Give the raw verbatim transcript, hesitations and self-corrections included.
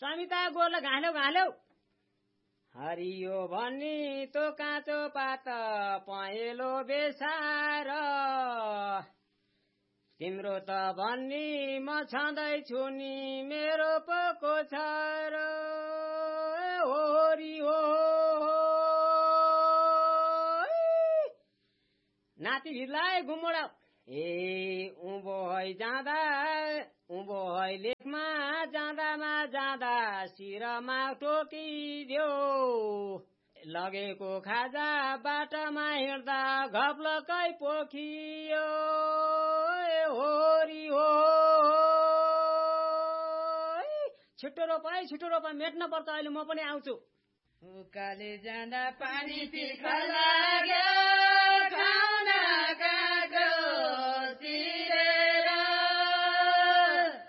समिता गोरले घाल्यौ घाल्यौ हरियो भन्नी तो काँचो पात पहेँलो बेसार तिम्रो त भन्नी म छँदैछु नि मेरो पोको छ र होरी हो नाति भिडलाई घुमोडा ए उँभो है जाँदा उँभो है लेखमा जाँदामा जाँदा शिरमा टोकिदेऊ लगेको खाजा बाटामा हिँड्दा घप्लकै पोखियो होरी हो छिटो रोप है छिटो रोप मेट्न पर्छ अहिले म पनि आउँछु उकाले जाँदा पानी तिर्खा लाग्यो